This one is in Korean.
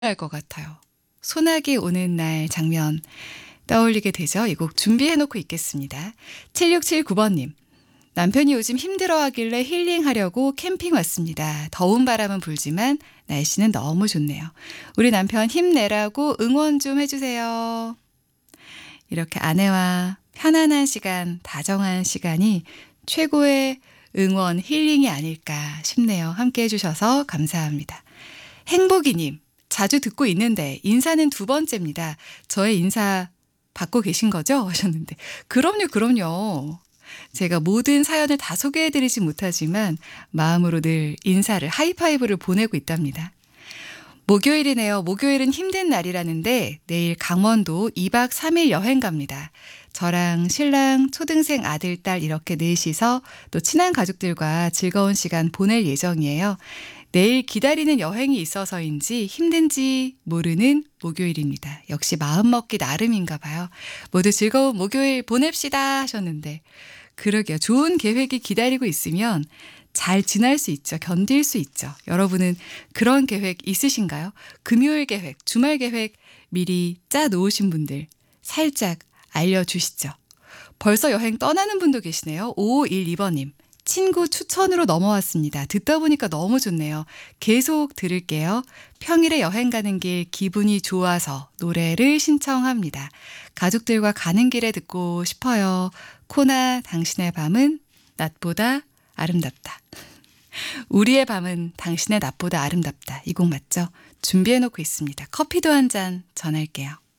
할 것 같아요. 소나기 오는 날 장면 떠올리게 되죠. 이 곡 준비해 놓고 있겠습니다. 7679번님. 남편이 요즘 힘들어하길래 힐링하려고 캠핑 왔습니다. 더운 바람은 불지만 날씨는 너무 좋네요. 우리 남편 힘내라고 응원 좀 해주세요. 이렇게 아내와 편안한 시간, 다정한 시간이 최고의 응원, 힐링이 아닐까 싶네요. 함께 해주셔서 감사합니다. 행복이님, 자주 듣고 있는데 인사는 두 번째입니다. 저의 인사 받고 계신 거죠? 하셨는데. 그럼요, 그럼요. 제가 모든 사연을 다 소개해드리지 못하지만 마음으로 늘 인사를, 하이파이브를 보내고 있답니다. 목요일이네요. 목요일은 힘든 날이라는데 내일 강원도 2박 3일 여행 갑니다. 저랑 신랑, 초등생 아들, 딸 이렇게 넷이서 또 친한 가족들과 즐거운 시간 보낼 예정이에요. 내일 기다리는 여행이 있어서인지 힘든지 모르는 목요일입니다. 역시 마음먹기 나름인가 봐요. 모두 즐거운 목요일 보냅시다 하셨는데 그러게요. 좋은 계획이 기다리고 있으면 잘 지날 수 있죠. 견딜 수 있죠. 여러분은 그런 계획 있으신가요? 금요일 계획, 주말 계획 미리 짜 놓으신 분들 살짝 알려주시죠. 벌써 여행 떠나는 분도 계시네요. 5512번님. 친구 추천으로 넘어왔습니다. 듣다 보니까 너무 좋네요. 계속 들을게요. 평일에 여행 가는 길 기분이 좋아서 노래를 신청합니다. 가족들과 가는 길에 듣고 싶어요. 코나 당신의 밤은 낮보다 아름답다. 우리의 밤은 당신의 낮보다 아름답다. 이 곡 맞죠? 준비해놓고 있습니다. 커피도 한 잔 전할게요.